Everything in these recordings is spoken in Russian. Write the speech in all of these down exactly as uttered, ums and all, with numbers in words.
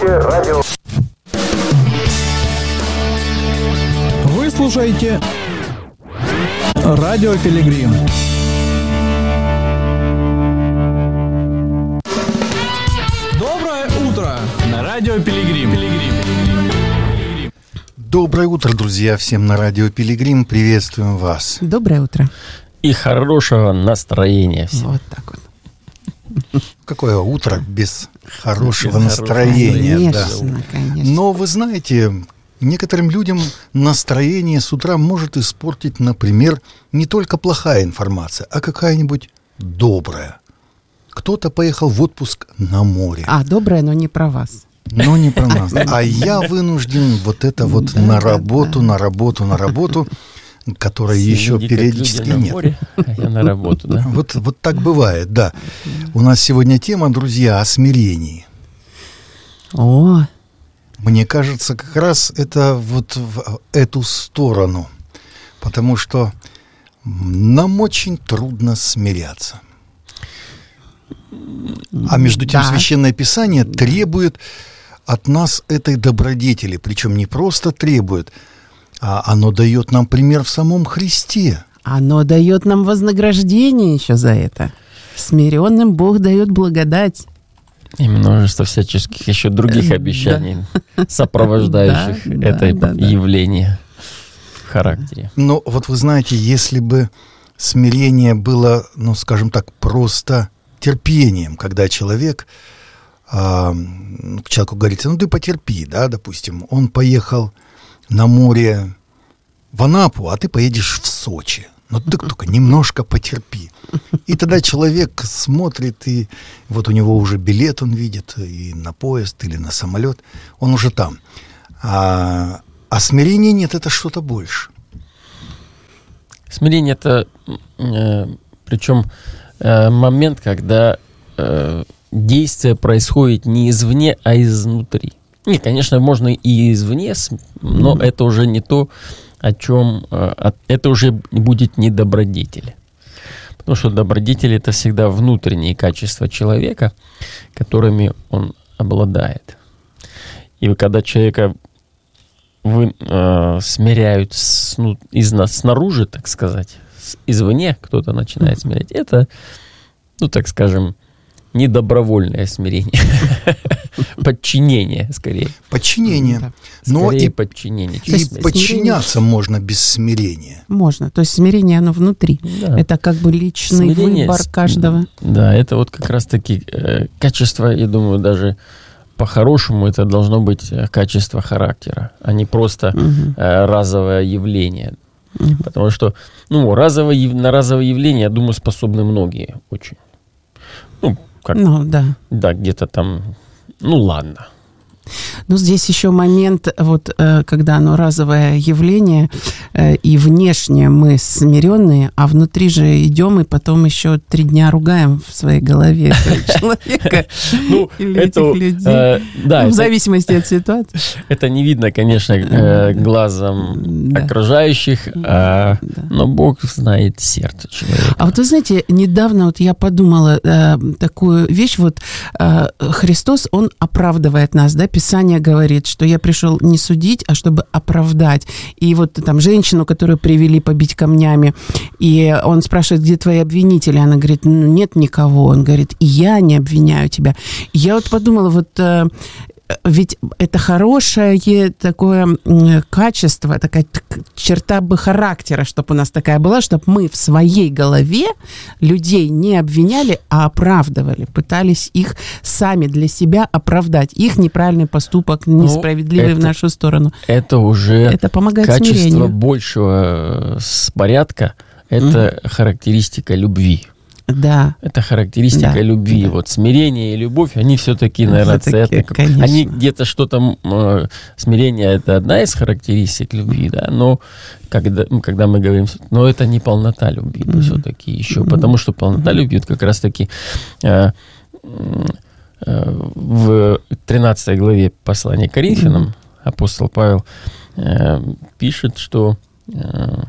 слушаете радио. Вы слушаете Радио Пилигрим. Доброе утро на Радио Пилигрим. Доброе утро, друзья, всем на Радио Пилигрим. Приветствуем вас. Доброе утро. И хорошего настроения всем. Вот так вот. Какое утро без хорошего Без настроения. Конечно, да. конечно. Но вы знаете, некоторым людям настроение с утра может испортить, например, не только плохая информация, а какая-нибудь добрая. Кто-то поехал в отпуск на море. А, доброе, но не про вас. Но не про нас. А я вынужден вот это вот на работу, на работу, на работу, которой еще Люди, как периодически люди на нет. море, а я на работу, да? Вот, вот так бывает, да. У нас сегодня тема, друзья, о смирении. О, Мне кажется, как раз это вот в эту сторону. Потому что нам очень трудно смиряться. А между тем Да. Священное Писание требует от нас этой добродетели. Причем не просто требует, а оно дает нам пример в самом Христе. оно дает нам вознаграждение еще за это. Смиренным Бог дает благодать. И множество всяческих еще других Да. обещаний, сопровождающих Да, это да, да. явление в характере. Но вот вы знаете, если бы смирение было, ну, скажем так, просто терпением, когда человек, а, к человеку говорится, ну, ты потерпи, да, допустим, он поехал на море в Анапу, а ты поедешь в Сочи. Но ты только немножко потерпи. И тогда человек смотрит, и вот у него уже билет он видит, и на поезд, или на самолет, он уже там. А, а смирения нет, это что-то больше. Смирение — это э, причем э, момент, когда э, действие происходит не извне, а изнутри. Не, конечно, можно и извне, но mm-hmm. это уже не то, о чем... Э, это уже будет не добродетель. Потому что добродетель — это всегда внутренние качества человека, которыми он обладает. И когда человека вы, э, смиряют с, ну, из нас снаружи, так сказать, с, извне кто-то начинает смирять, это, ну, так скажем, недобровольное смирение. Подчинение, скорее. Подчинение. Да. Но Скорее и, подчинение. и есть подчиняться можно без смирения. Можно. То есть смирение, оно внутри. Да. Это как бы личный Смирение выбор с- каждого. Да, это вот как раз-таки э, качество, я думаю, даже по-хорошему это должно быть э, качество характера, а не просто Мгм. э, разовое явление. Мгм. Потому что, ну, разовое, яв- на разовое явление, я думаю, способны многие очень. Ну, как, Ну, да. да, где-то там, ну, ладно. Но здесь еще момент, вот, э, когда оно разовое явление, э, и внешне мы смиренные, а внутри же идем и потом еще три дня ругаем в своей голове этого человека Ну, или это, этих людей. э, да, Ну, в это, зависимости от ситуации. это не видно, конечно, э, глазом Да. окружающих, а, Да. но Бог знает сердце человека. А вот вы знаете, недавно вот я подумала э, такую вещь, вот э, Христос, Он оправдывает нас, да, Писание говорит, что я пришел не судить, а чтобы оправдать. И вот там женщину, которую привели побить камнями, и он спрашивает, где твои обвинители? Она говорит, ну, нет никого. Он говорит, и я не обвиняю тебя. И я вот подумала, вот э, ведь это хорошее такое м, качество, такая т- черта бы характера, чтобы у нас такая была, чтобы мы в своей голове людей не обвиняли, а оправдывали, пытались их сами для себя оправдать, их неправильный поступок, несправедливый это- в нашу сторону. Это уже Это помогает качество смирению. большего э, с порядка. Это характеристика любви. Да. Это характеристика Да, любви. да. Вот смирение и любовь, они все-таки, наверное, Всё-таки, цветны. конечно. Они где-то что-то... э, смирение — это одна из характеристик любви, да, но когда, ну, когда мы говорим... Но это не полнота любви, Мгм. все-таки еще. Мгм. Потому что полнота любви — это как раз-таки... э, м, э, в тринадцатой главе послания к Коринфянам апостол Павел э, пишет, что... э,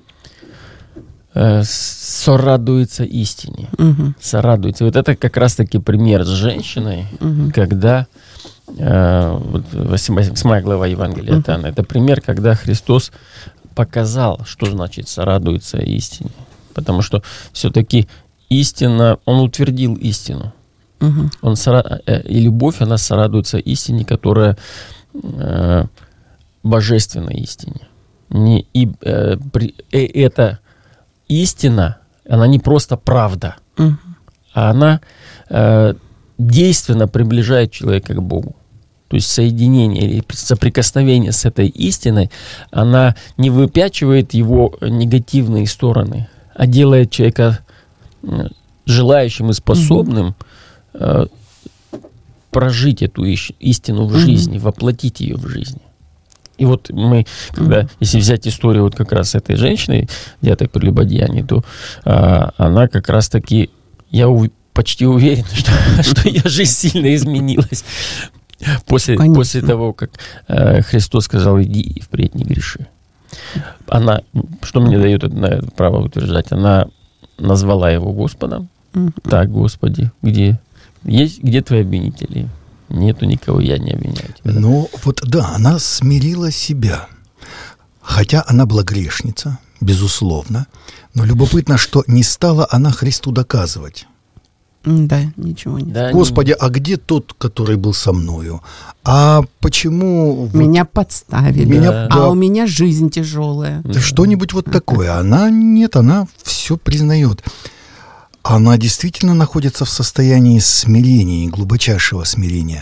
э, сорадуется истине. Мгм. Сорадуется. Вот это как раз-таки пример с женщиной, Мгм. когда восьмая глава Евангелия от Иоанна, это пример, когда Христос показал, что значит сорадуется истине. Потому что все-таки истина, Он утвердил истину. Uh-huh. Он сора... И любовь, она сорадуется истине, которая э, божественной истине. Не... И э, при... э, эта истина, она не просто правда, uh-huh. а она э, действенно приближает человека к Богу. То есть соединение или соприкосновение с этой истиной, она не выпячивает его негативные стороны, а делает человека желающим и способным mm-hmm. э, прожить эту истину в жизни, mm-hmm. воплотить ее в жизни. И вот мы, когда, mm-hmm. если взять историю вот как раз этой женщины, взятой прелюбодеянии, то э, она как раз-таки, я у, почти уверен, что, что ее жизнь сильно изменилась. После, после того, как э, Христос сказал, иди и впредь не греши. Она, что мне дает это право утверждать, она назвала его Господом. Mm-hmm. Так, Господи, где, есть, где твои обвинители? Нету никого, я не обвиняю тебя. Да? Ну, вот да, она смирила себя. Хотя она была грешница, безусловно. Но любопытно, что не стала она Христу доказывать. Да, ничего не да, Господи, а где тот, который был со мною? А почему... Меня вот подставили, меня, да. Да, а у меня жизнь тяжелая. Да, что-нибудь вот такое. Она нет, она все признает. Она действительно находится в состоянии смирения, глубочайшего смирения.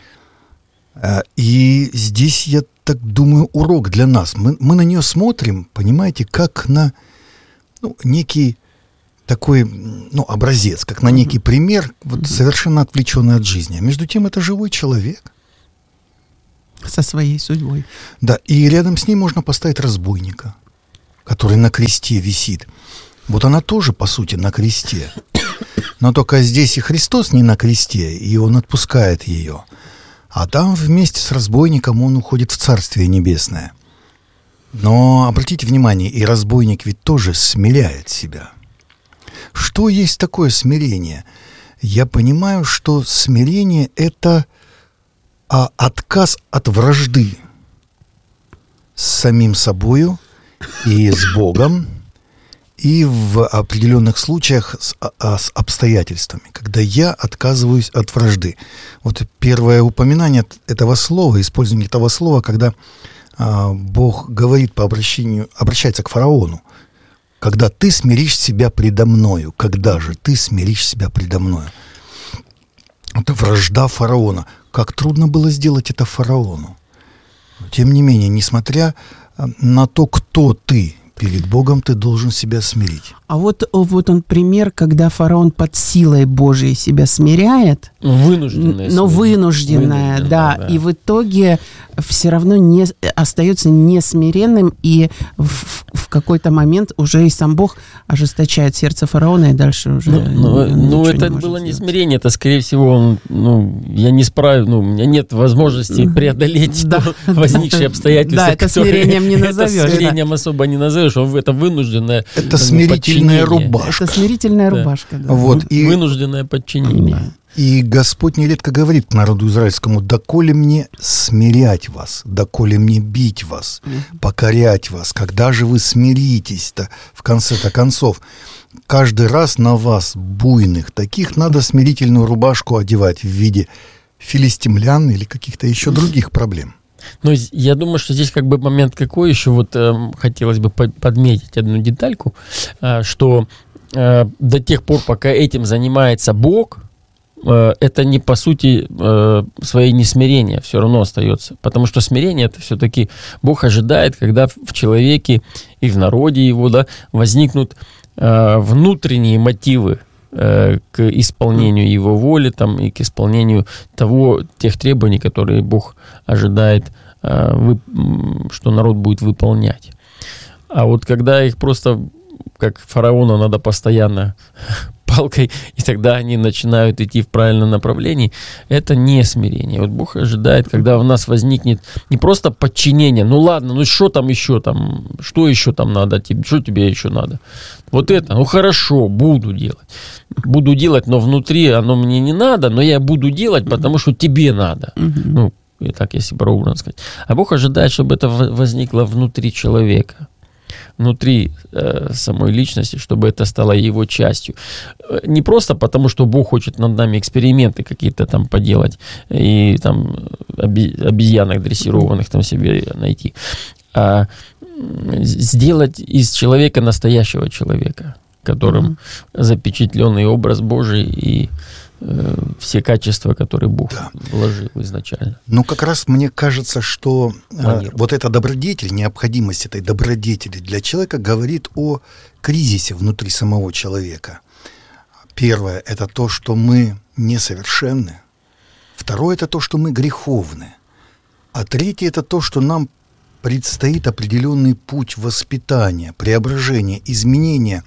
И здесь, я так думаю, урок для нас. Мы, мы на нее смотрим, понимаете, как на ну, некий... такой, ну, образец, как на некий пример, вот, совершенно отвлеченный от жизни. А между тем, это живой человек. Со своей судьбой. Да, и рядом с ней можно поставить разбойника, который на кресте висит. Вот она тоже, по сути, на кресте. Но только здесь и Христос не на кресте, и Он отпускает ее. А там вместе с разбойником Он уходит в Царствие Небесное. Но обратите внимание, и разбойник ведь тоже смиряет себя. Что есть такое смирение? Я понимаю, что смирение – это а, отказ от вражды с самим собою и с Богом, и в определенных случаях с, а, с обстоятельствами, когда я отказываюсь от вражды. Вот первое упоминание этого слова, использование этого слова, когда а, Бог говорит по обращению, обращается к фараону. Когда ты смиришь себя предо мною. Когда же ты смиришь себя предо мною? Это вражда фараона. Как трудно было сделать это фараону. Тем не менее, несмотря на то, кто ты, перед Богом ты должен себя смирить. А вот, вот он пример, когда фараон под силой Божией себя смиряет. Вынужденное. Но вынужденное, да, да. И в итоге все равно не, остается несмиренным, и в, в какой-то момент уже и сам Бог ожесточает сердце фараона, и дальше уже Ну, ну это не было не смирение, это, скорее всего, он, ну, я не справлюсь, ну, у меня нет возможности преодолеть да, возникшие обстоятельства. Да, это смирением не назовешь. Это смирением особо не назовешь, он это вынужденное Это смирительная рубашка. Это смирительная рубашка, да. Вот, и... Вынужденное подчинение. И Господь нередко говорит к народу израильскому: «Доколе мне смирять вас, доколе мне бить вас, покорять вас, когда же вы смиритесь-то в конце-то концов? Каждый раз на вас, буйных таких, надо смирительную рубашку одевать в виде филистимлян или каких-то еще других проблем». Ну, я думаю, что здесь как бы момент какой еще, вот э, хотелось бы подметить одну детальку, э, что э, до тех пор, пока этим занимается Бог, это не по сути своей несмирение все равно остается. Потому что смирение — это все-таки Бог ожидает, когда в человеке и в народе его, да, возникнут внутренние мотивы к исполнению его воли там, и к исполнению того, тех требований, которые Бог ожидает, что народ будет выполнять. А вот когда их просто, как фараону, надо постоянно палкой, и тогда они начинают идти в правильном направлении. Это не смирение. Вот Бог ожидает, когда у нас возникнет не просто подчинение, ну ладно, ну что там еще там, что еще там надо, тебе, что тебе еще надо? Вот это, ну хорошо, буду делать. Буду делать, но внутри оно мне не надо, но я буду делать, потому что тебе надо. Ну, и так, если по-русски сказать. А Бог ожидает, чтобы это возникло внутри человека, внутри э, самой личности, чтобы это стало его частью. Не просто потому, что Бог хочет над нами эксперименты какие-то там поделать и там обезьянок дрессированных там себе найти, а сделать из человека настоящего человека, которым mm-hmm. запечатленный образ Божий и все качества, которые Бог да. вложил изначально. Ну, как раз мне кажется, что э, вот эта добродетель, необходимость этой добродетели для человека говорит о кризисе внутри самого человека. Первое – это то, что мы несовершенны. Второе – это то, что мы греховны. А третье – это то, что нам предстоит определенный путь воспитания, преображения, изменения.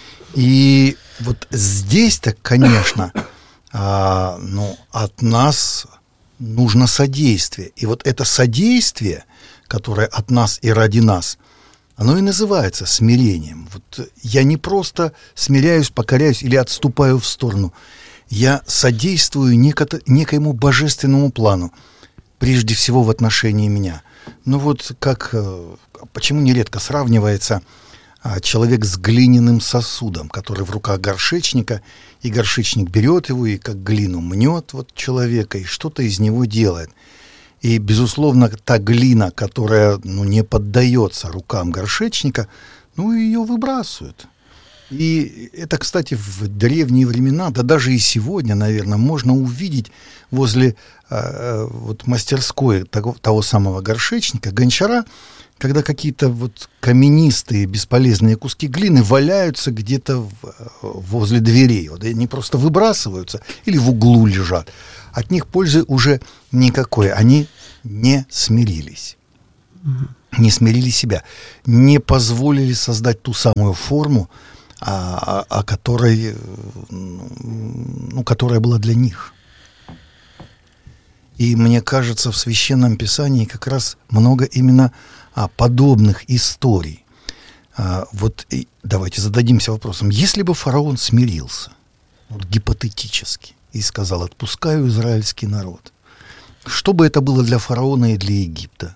И вот здесь-то, конечно... А, ну, от нас нужно содействие. И вот это содействие, которое от нас и ради нас, оно и называется смирением. Вот я не просто смиряюсь, покоряюсь или отступаю в сторону. Я содействую неко- некоему божественному плану, прежде всего в отношении меня. Ну вот как, почему нередко сравнивается человек с глиняным сосудом, который в руках горшечника, и горшечник берет его и как глину мнет вот человека, и что-то из него делает. И, безусловно, та глина, которая ну, не поддается рукам горшечника, ну, ее выбрасывают. И это, кстати, в древние времена, да даже и сегодня, наверное, можно увидеть возле э, вот, мастерской того, того самого горшечника, гончара, когда какие-то вот каменистые, бесполезные куски глины валяются где-то в, возле дверей. Вот они просто выбрасываются или в углу лежат. От них пользы уже никакой. Они не смирились. Mm-hmm. Не смирили себя. Не позволили создать ту самую форму, о, о, о которой, ну, которая была для них. И мне кажется, в Священном Писании как раз много именно а, подобных историй. А, вот и давайте зададимся вопросом. Если бы фараон смирился, вот, гипотетически, и сказал: отпускаю израильский народ, что бы это было для фараона и для Египта?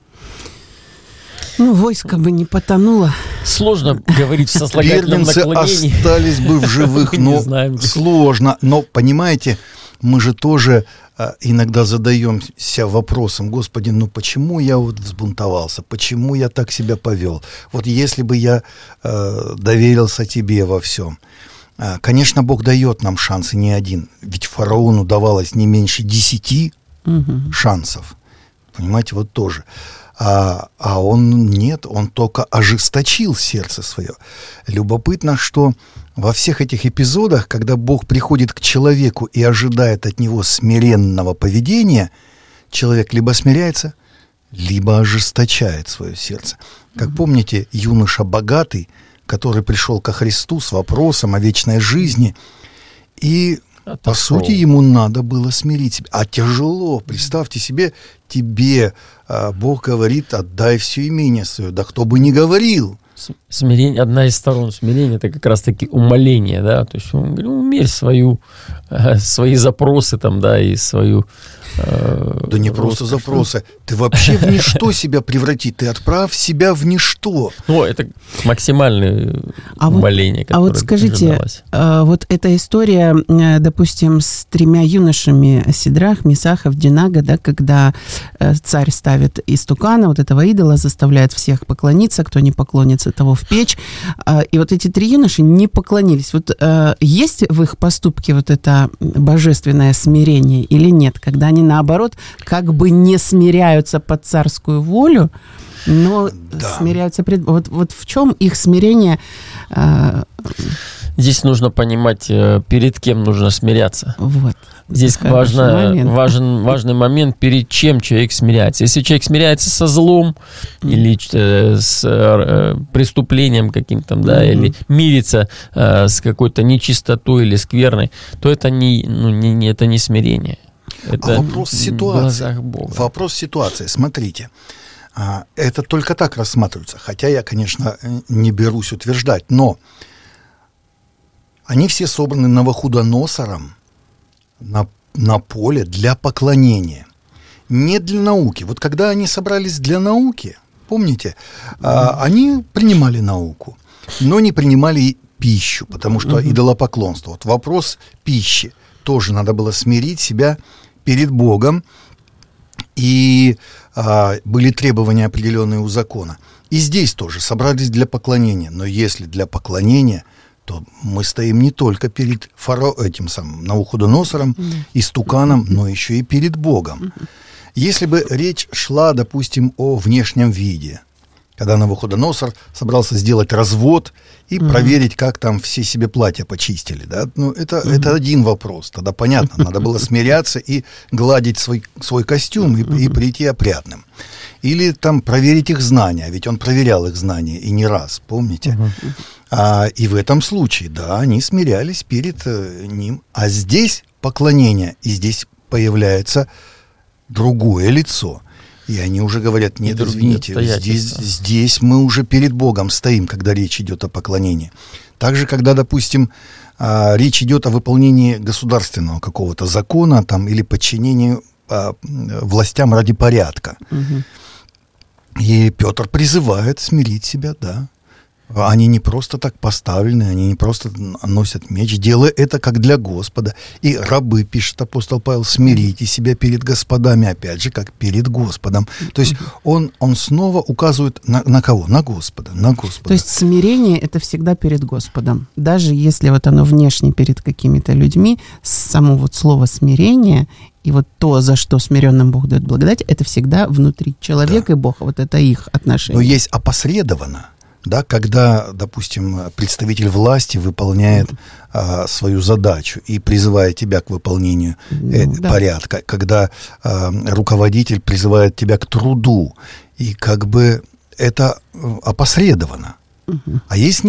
Ну, войско бы не потонуло. Сложно говорить в сослагательном наклонении. Первенцы остались бы в живых, но сложно. Но, понимаете, мы же тоже а, иногда задаемся вопросом: Господи, ну почему я вот взбунтовался, почему я так себя повел? Вот если бы я а, доверился Тебе во всем. А, конечно, Бог дает нам шансы не один, ведь фараону давалось не меньше десяти угу. шансов. Понимаете, вот тоже. А, а он нет, он только ожесточил сердце свое. Любопытно, что во всех этих эпизодах, когда Бог приходит к человеку и ожидает от него смиренного поведения, человек либо смиряется, либо ожесточает свое сердце. Как помните, юноша богатый, который пришел ко Христу с вопросом о вечной жизни, и по сути, ему надо было смирить себя. А тяжело. Представьте себе, тебе а, Бог говорит: отдай все имение свое. Да кто бы ни говорил. Смирение, одна из сторон смирения — это как раз-таки умоление, да, то есть он говорит: умерь свою, э, свои запросы там, да, и свою... Э, да не просто запросы, ты вообще в ничто себя преврати, ты отправь себя в ничто. Ну, это максимальное а умоление, вот, которое А вот скажите, э, вот эта история, э, допустим, с тремя юношами Сидрах, Месах, Авдинага, да, когда э, царь ставит истукана, вот этого идола, заставляет всех поклониться, кто не поклонится, того в печь. И вот эти три юноши не поклонились. Вот э, есть в их поступке вот это божественное смирение или нет, когда они, наоборот, как бы не смиряются под царскую волю, но да. смиряются пред... Вот, вот в чем их смирение? Э... Здесь нужно понимать, перед кем нужно смиряться. Вот. Здесь важно, важен, важный момент, перед чем человек смиряется. Если человек смиряется со злом mm-hmm. или э, с э, преступлением каким-то, да, mm-hmm. или мирится э, с какой-то нечистотой или скверной, то это не, ну, не, не, это не смирение. Это а вопрос ситуации. Вопрос ситуации. Смотрите, это только так рассматривается. Хотя я, конечно, не берусь утверждать, но они все собраны Навуходоносором на, на поле для поклонения, не для науки. Вот когда они собрались для науки, помните, mm-hmm. они принимали науку, но не принимали пищу, потому что mm-hmm. идолопоклонство. Вот вопрос пищи. Тоже надо было смирить себя перед Богом, и а, были требования определенные у закона. И здесь тоже собрались для поклонения. Но если для поклонения, то мы стоим не только перед фаро... этим самым Навуходоносором, mm-hmm. истуканом, но еще и перед Богом. Mm-hmm. Если бы речь шла, допустим, о внешнем виде, когда Навуходоносор собрался сделать развод и mm-hmm. проверить, как там все себе платья почистили, да, ну, это, mm-hmm. это один вопрос. Тогда понятно, надо было смиряться и гладить свой, свой костюм и, mm-hmm. и прийти опрятным. Или там проверить их знания, ведь он проверял их знания и не раз, помните? Mm-hmm. А, и в этом случае, да, они смирялись перед э, ним. А здесь поклонение, и здесь появляется другое лицо. И они уже говорят, нет, извините, здесь, здесь мы уже перед Богом стоим, когда речь идет о поклонении. Также, когда, допустим, речь идет о выполнении государственного какого-то закона там, или подчинении властям ради порядка. Угу. И Петр призывает смирить себя, да. Они не просто так поставлены, они не просто носят меч, делая это как для Господа. И рабы, пишет апостол Павел, смирите себя перед господами, опять же, как перед Господом. То есть он, он снова указывает на, на кого? На Господа, на Господа. То есть смирение — это всегда перед Господом. Даже если вот оно внешне перед какими-то людьми, само вот слово смирение и вот то, за что смиренным Бог дает благодать, это всегда внутри человека, да. И Бог, вот это их отношения. Но есть опосредованно. Да, когда, допустим, представитель власти выполняет а, свою задачу и призывает тебя к выполнению э, ну, да. порядка, когда а, руководитель призывает тебя к труду, и как бы это опосредованно. Угу. А есть